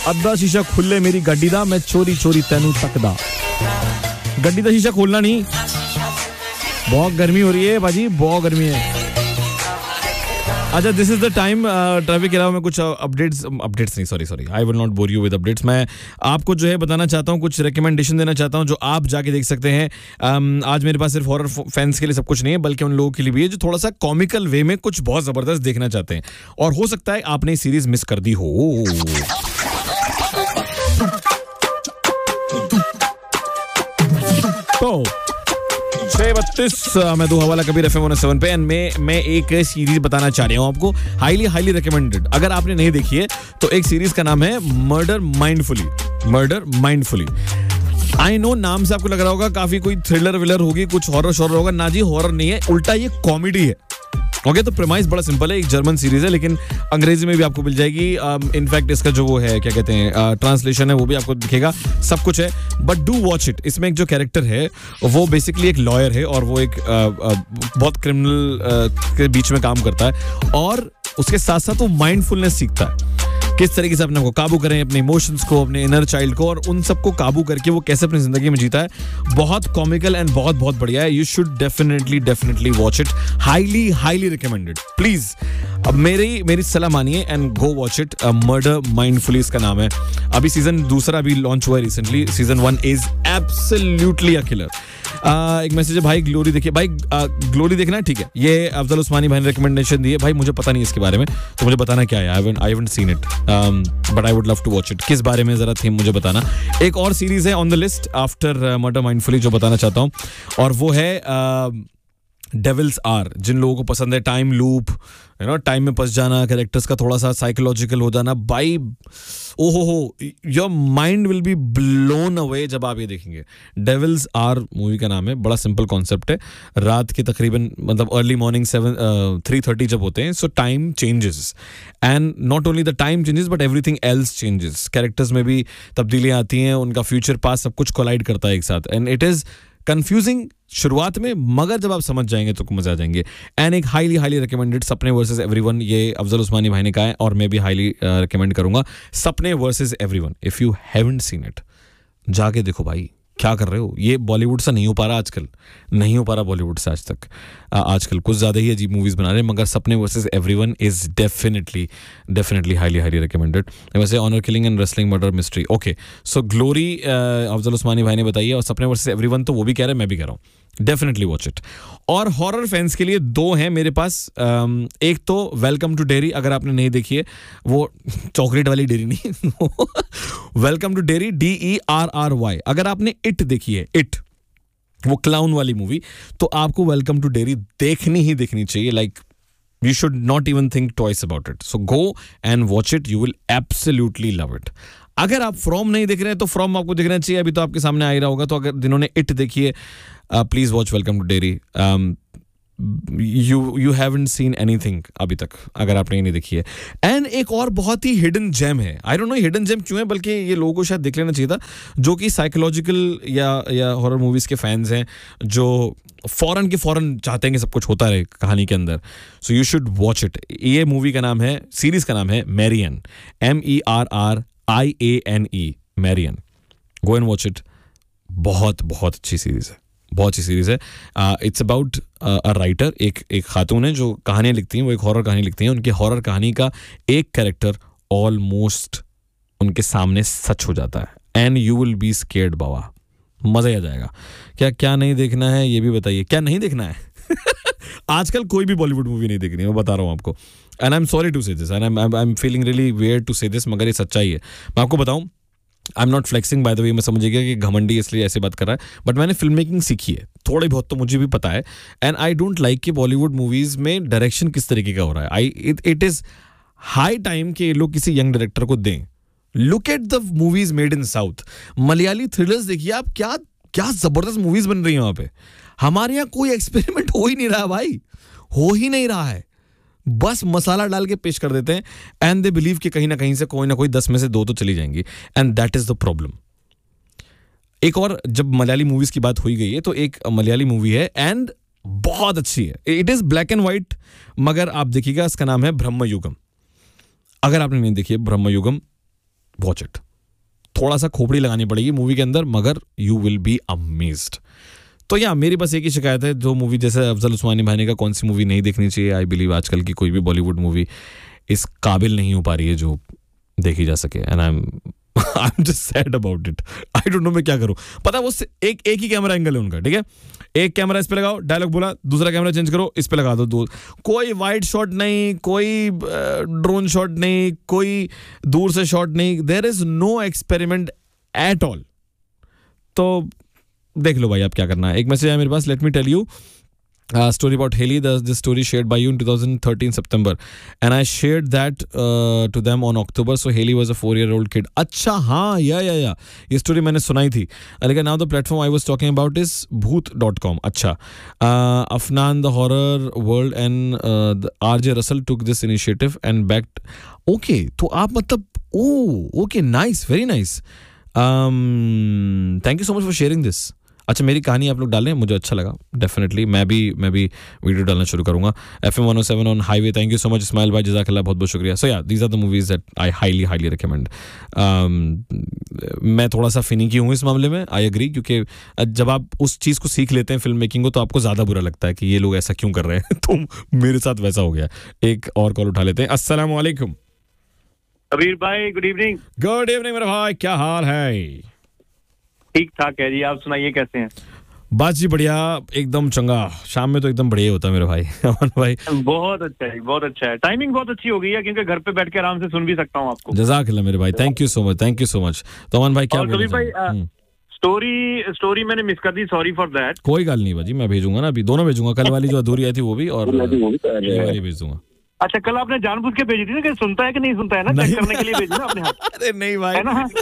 अद्धा शीशा खुले मेरी गड्डी दा, मैं चोरी चोरी तेनू तकदा। गड्डी का शीशा खोलना नहीं, बहुत गर्मी हो रही है बाजी, बहुत गर्मी है। अच्छा, this is the time. Traffic के अलावा मैं कुछ अपडेट्स नहीं, sorry, I will not bore you with updates. मैं आपको जो है बताना चाहता हूँ, कुछ रिकमेंडेशन देना चाहता हूँ जो आप जाके देख सकते हैं। आज मेरे पास सिर्फ हॉरर फैंस के लिए सब कुछ नहीं है, बल्कि उन लोगों के लिए भी है जो थोड़ा सा कॉमिकल वे में कुछ बहुत जबरदस्त देखना चाहते हैं, और हो सकता है आपने सीरीज मिस कर दी हो। तो 6:32 मैं दो हवाला कबीर FM 107 पे, एंड मैं एक सीरीज बताना चाह रहा हूँ आपको, हाईली रिकमेंडेड। अगर आपने नहीं देखी है तो एक सीरीज का नाम है मर्डर माइंडफुली। आई नो नाम से आपको लग रहा होगा काफी कोई थ्रिलर विलर होगी, कुछ हॉरर शॉरर होगा। ना जी, हॉरर नहीं है, उल्टा ये कॉमेडी है। ओके, तो प्रेमाइस बड़ा सिंपल है, एक जर्मन सीरीज है, लेकिन अंग्रेजी में भी आपको मिल जाएगी। इनफैक्ट इसका जो वो है, क्या कहते हैं, ट्रांसलेशन है, वो भी आपको दिखेगा, सब कुछ है। But do watch it. इसमें एक जो कैरेक्टर है वो बेसिकली एक लॉयर है, और वो एक बहुत क्रिमिनल के बीच में काम करता है, और उसके साथ साथ वो माइंडफुलनेस सीखता है, किस तरीके से अपने को काबू करें, अपने इमोशंस को, अपने इनर चाइल्ड को, और उन सबको काबू करके वो कैसे अपनी जिंदगी में जीता है। बहुत कॉमिकल एंड बहुत बढ़िया है। You should definitely watch it. Highly recommended. Please अब मेरी सलाह मानिए and go watch it. Murder mindfully इसका नाम है। अभी सीजन 2 भी लॉन्च हुआ है recently. Season 1 is absolutely a killer. एक मैसेज है, भाई ग्लोरी देखिए। भाई ग्लोरी देखना है, ठीक है। ये अफजल उस्मानी भाई ने रिकमेंडेशन दी है। भाई मुझे पता नहीं इसके बारे में, तो मुझे बताना क्या है। I haven't seen it, but I would love to watch it. किस बारे में जरा थीम मुझे बताना। एक और सीरीज है on the list after murder mindfully जो बताना चाहता हूँ, और वो है डेविल्स आर। जिन लोगों को पसंद है टाइम लूप, टाइम में फंस जाना, कैरेक्टर्स का थोड़ा सा साइकोलॉजिकल हो जाना, भाई ओहो, your mind will be blown away जब आप ये देखेंगे। डेविल्स आर मूवी का नाम है। बड़ा सिंपल कॉन्सेप्ट है। रात के तकरीबन मतलब अर्ली मॉर्निंग 3:30 जब होते हैं, सो time changes, and not only the time changes but everything else changes. Characters में भी तब्दीलियां आती हैं, उनका फ्यूचर पास्ट सब कुछ कोलाइड करता है एक साथ, एंड इट इज कंफ्यूजिंग शुरुआत में, मगर जब आप समझ जाएंगे तो मजा आ जाएंगे। एंड एक हाईली रिकमेंडेड सपने वर्सेस एवरीवन, ये अफजल उस्मानी भाई ने कहा है, और मैं भी हाईली रिकमेंड करूंगा। सपने versus everyone, if you haven't seen it, जाके देखो भाई। क्या कर रहे हो? ये बॉलीवुड से नहीं हो पा रहा आजकल, नहीं हो पा रहा बॉलीवुड से आज तक। आजकल कुछ ज़्यादा ही अजीब मूवीज़ बना रहे हैं, मगर सपने versus everyone is definitely highly recommended. वैसे honour killing and wrestling murder mystery, okay. So glory Afzal उस्मानी भाई ने बताई है, और सपने वर्सेस एवरीवन तो वो भी कह रहे हैं, मैं भी कह रहा हूँ, डेफिनेटली वॉच इट। और हॉरर फैंस के लिए 2 हैं मेरे पास। एक तो वेलकम टू डेरी, अगर आपने नहीं देखी है, वो चॉकलेट वाली डेरी नहीं, वेलकम टू डेरी, DERRY। अगर आपने इट देखी है, इट वो क्लाउन वाली मूवी, तो आपको वेलकम टू डेरी देखनी चाहिए। Like you should not even think twice about it. So go and watch it. You will absolutely love it. अगर आप फ्रॉम नहीं देख रहे हैं तो फ्रॉम आपको देखना चाहिए, अभी तो आपके सामने आ ही रहा होगा। तो अगर जिन्होंने इट देखी है, please watch welcome to dairy. you haven't seen anything अभी तक, अगर आपने ये नहीं देखी है। एंड एक और बहुत ही हिडन जेम है, I don't know hidden GeM क्यों है, बल्कि ये लोगों को शायद देख लेना चाहिए था, जो कि साइकोलॉजिकल या हॉरर मूवीज के फैंस हैं, जो फौरन चाहते हैं कि सब कुछ होता रहे कहानी के अंदर। So you should watch it. ये मूवी का नाम है, सीरीज का नाम है Marrion, MERRIANE, Marrion. Go and watch it. बहुत अच्छी सीरीज है, बहुत अच्छी सीरीज है। इट्स अबाउट अ राइटर, एक खातून है जो कहानियां लिखती हैं, वो एक हॉरर कहानी लिखती हैं। उनकी हॉरर कहानी का एक कैरेक्टर ऑलमोस्ट उनके सामने सच हो जाता है, and you will be scared बाबा। मजा आ जाएगा। क्या नहीं देखना है ये भी बताइए, क्या नहीं देखना है? आजकल कोई भी बॉलीवुड मूवी नहीं देखनी, मैं बता रहा हूँ आपको। And I am sorry to से this, and I am feeling really weird to से दिस, मगर ये सच्चाई है। मैं आपको बताऊं, I am not flexing by the way, मैं समझिएगा कि घमंडी इसलिए ऐसे बात कर रहा है, बट मैंने फिल्म मेकिंग सीखी है, थोड़ी बहुत तो मुझे भी पता है। एंड आई डोंट लाइक कि बॉलीवुड मूवीज में डायरेक्शन किस तरीके का हो रहा है। इट इज हाई टाइम कि ये लोग किसी यंग डायरेक्टर को दें। Look at the movies made in south. Malayali thrillers देखिए आप, क्या जबरदस्त मूवीज बन रही हैं वहां पे। हमारे यहाँ कोई एक्सपेरिमेंट हो ही नहीं रहा भाई, हो ही नहीं रहा है। बस मसाला डाल के पेश कर देते हैं, एंड दे बिलीव कि कहीं ना कहीं से कोई ना कोई 10 में से 2 तो चली जाएंगी, and that is the problem. एक और, जब मलयाली मूवीज की बात हुई गई है, तो एक मलयाली मूवी है एंड बहुत अच्छी है। It is black and white, मगर आप देखिएगा, इसका नाम है ब्रह्मयुगम। अगर आपने नहीं देखी है ब्रह्मयुगम, वॉच इट. थोड़ा सा खोपड़ी लगानी पड़ेगी मूवी के अंदर, मगर यू विल बी अमेज्ड. तो या मेरी बस एक ही शिकायत है, जो मूवी जैसे अफजल उस्मानी भाई ने कहा कौन सी मूवी नहीं देखनी चाहिए, आई बिलीव आजकल की कोई भी बॉलीवुड मूवी इस काबिल नहीं हो पा रही है जो देखी जा सके. And I am just sad about it. I don't know मैं क्या करूं. पता है वो एक ही कैमरा एंगल है उनका, ठीक है, एक कैमरा इस पे लगाओ, डायलॉग बोला, दूसरा कैमरा चेंज करो, इस पे लगा दो. कोई वाइड शॉट नहीं, कोई ड्रोन शॉट नहीं, कोई दूर से शॉट नहीं. There is know experiment at all. तो देख लो भाई आप क्या करना है. एक मैसेज है मेरे पास, let me tell you story about Haley. This story shared by you in 2013 September, and I shared that to them on October. So Haley was a 4-year-old kid. अच्छा हाँ, या ये story मैंने सुनाई थी. लेकिन now the platform I was talking about is bhoot.com. अच्छा, Afnan, the horror world, and the RJ Russell took this initiative and backed. Okay, तो आप मतलब okay, nice, very nice. Thank you so much for sharing this. अच्छा, मेरी कहानी आप लोग डालें, मुझे अच्छा लगा. डेफिनेटली मैं भी वीडियो डालना शुरू करूंगा. FM 107 on highway. Thank you so much Ismail भाई, जज़ाकल्लाह, बहुत बहुत शुक्रिया. सो या these are the movies that I highly recommend. मैं थोड़ा सा फिनिकी हूँ इस मामले में, आई एग्री, क्योंकि जब आप उस चीज़ को सीख लेते हैं फिल्म मेकिंग को, तो आपको ज़्यादा बुरा लगता है कि ये लोग ऐसा क्यों कर रहे हैं. तो मेरे साथ वैसा हो गया. एक और कॉल उठा लेते हैं. अस्सलाम वालेकुम. कबीर भाई, गुड इवनिंग. गुड इवनिंग मेरा भाई, क्या हाल है? ठीक ठाक है जी, आप सुनाइए कैसे हैं? बस जी बढ़िया, एकदम चंगा. शाम में तो एकदम बढ़िया होता है मेरा भाई. अमन भाई बहुत अच्छा है, बहुत अच्छा है. टाइमिंग बहुत अच्छी हो गई है, क्योंकि घर पे बैठ के आराम से सुन भी सकता हूँ आपको. जज़ाकल्लाह मेरे भाई, थैंक यू सो मच. तो अमन भाई क्या बोल रहे हैं? स्टोरी मैंने मिस कर दी, सॉरी फॉर दैट. कोई गल नहीं भाजी, मैं भेजूंगा ना, अभी दोनों भेजूंगा. कल वाली जो अधूरी आई थी वो भी, और ये वाली भेज दूंगा. अच्छा, कल आपने जानबूझ के भेजी थी ना, कि सुनता है कि नहीं सुनता है ना, चेक करने के लिए भेजी ना अपने हाथ. अरे नहीं भाई, है ना.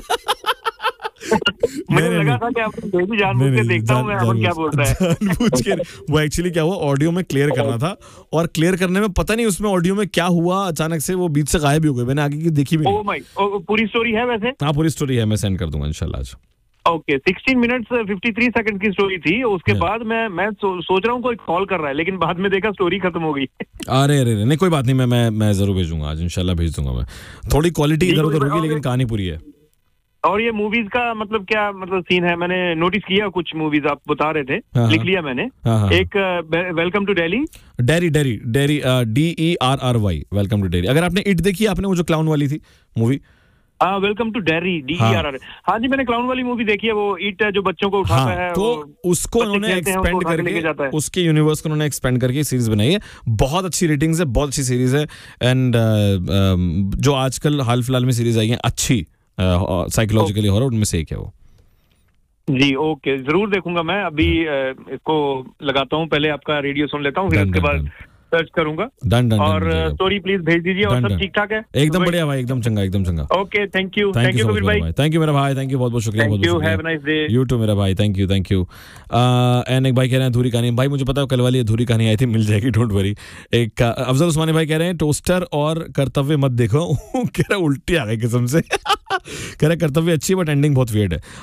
मुझे लगा था कि आपने भेजी, जानबूझ के देखता हूँ मैं अमन क्या बोलता है. जानबूझ के वो एक्चुअली क्या हुआ, ऑडियो में क्लियर करना था, और क्लियर करने में पता नहीं उसमें ऑडियो में क्या हुआ, अचानक से वो बीच से गायब ही हो गए. मैंने आगे की देखी भी नहीं. ओह माय, पूरी स्टोरी है वैसे? हाँ पूरी स्टोरी है, मैं सेंड कर दूंगा इंशाल्लाह आज. ओके, 16 मिनट्स 53 सेकंड की स्टोरी थी. उसके बाद मैं सोच रहा हूँ कोई कॉल कर रहा है, लेकिन बाद में देखा स्टोरी खत्म हो गई. अरे नहीं, कोई बात नहीं, मैं जरूर भेजूंगा आज, इंशाल्लाह भेज दूंगा. मैं थोड़ी क्वालिटी इधर उधर होगी, लेकिन कहानी पूरी है. और ये मूवीज का मतलब क्या मतलब सीन है? मैंने नोटिस किया कुछ मूवीज आप बता रहे थे, लिख लिया मैंने. एक welcome to daily, dairy DERRY, welcome to dairy. अगर आपने इट देखी, आपने वो जो क्लाउन वाली थी movie, welcome to dairy, DERRY. हाँ जी, मैंने क्लाउन वाली मूवी देखी है. वो इट जो बच्चों को उठाता है, तो उसको उन्होंने एक्सपेंड करके, उसके यूनिवर्स को उन्होंने एक्सपेंड करके सीरीज बनाई है. बहुत अच्छी रेटिंग्स है, बहुत अच्छी सीरीज है. एंड जो आजकल हाल फिलहाल में सीरीज आई है अच्छी साइकोलॉजिकली हॉरर, उनमें से एक है वो. जी ओके, जरूर देखूंगा मैं. अभी इसको लगाता हूँ, पहले आपका रेडियो सुन लेता हूँ, फिर उसके बाद सर्च करूंगा. डन. और स्टोरी प्लीज भेज दीजिए. और सब ठीक ठाक है? एकदम बढ़िया भाई, एकदम चंगा. ओके, थैंक यू कबीर भाई. थैंक यू मेरा भाई, थैंक यू, बहुत बहुत शुक्रिया. Thank you, have a nice day. You to मेरा भाई, थैंक यू. एंड एक भाई कह रहे हैं अधूरी कहानी. भाई मुझे पता है कल वाली अधूरी कहानी आई थी, मिल जाएगी, डोंट वरी. एक अफजल उस्मानी भाई कह रहे हैं टोस्टर और कर्तव्य मत देखो. कह रहे उल्टी आ गई कसम से. कह रहे कर्तव्य अच्छी, बट एंडिंग बहुत वियर्ड है.